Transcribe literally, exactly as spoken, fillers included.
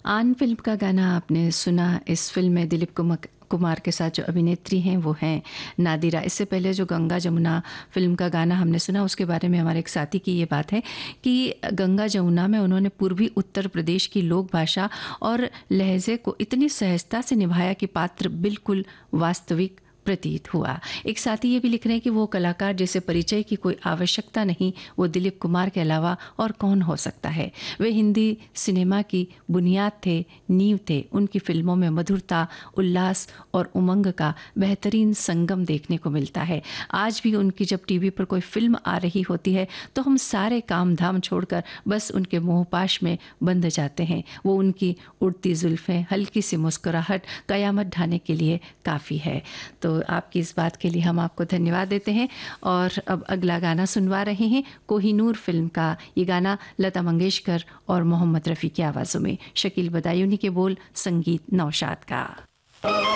आन फिल्म का गाना आपने सुना। इस फिल्म में दिलीप कुमार कुमार के साथ जो अभिनेत्री हैं वो हैं नादिरा। इससे पहले जो गंगा जमुना फिल्म का गाना हमने सुना, उसके बारे में हमारे एक साथी की ये बात है कि गंगा जमुना में उन्होंने पूर्वी उत्तर प्रदेश की लोक भाषा और लहजे को इतनी सहजता से निभाया कि पात्र बिल्कुल वास्तविक प्रतीत हुआ। एक साथी ये भी लिख रहे हैं कि वो कलाकार जिसे परिचय की कोई आवश्यकता नहीं, वो दिलीप कुमार के अलावा और कौन हो सकता है। वे हिंदी सिनेमा की बुनियाद थे, नींव थे। उनकी फिल्मों में मधुरता, उल्लास और उमंग का बेहतरीन संगम देखने को मिलता है। आज भी उनकी जब टीवी पर कोई फिल्म आ रही होती है तो हम सारे काम धाम छोड़कर बस उनके मोहपाश में बंध जाते हैं। वो उनकी उड़ती जुल्फें, हल्की सी मुस्कुराहट कयामत ढाने के लिए काफ़ी है। तो आपकी इस बात के लिए हम आपको धन्यवाद देते हैं। और अब अगला गाना सुनवा रहे हैं कोहिनूर फिल्म का। ये गाना लता मंगेशकर और मोहम्मद रफ़ी की आवाज़ों में, शकील बदायूनी के बोल, संगीत नौशाद का।